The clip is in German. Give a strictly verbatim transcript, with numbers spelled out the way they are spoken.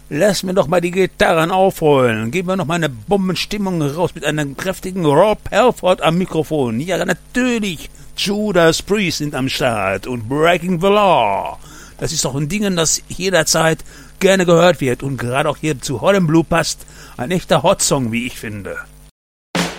Lass mir doch mal die Gitarren aufrollen. Geben wir noch mal eine Bombenstimmung raus mit einem kräftigen Rob Halford am Mikrofon. Ja, natürlich. Judas Priest sind am Start und Breaking the Law. Das ist doch ein Ding, das jederzeit gerne gehört wird und gerade auch hier zu Holland Blue passt. Ein echter Hotsong, wie ich finde.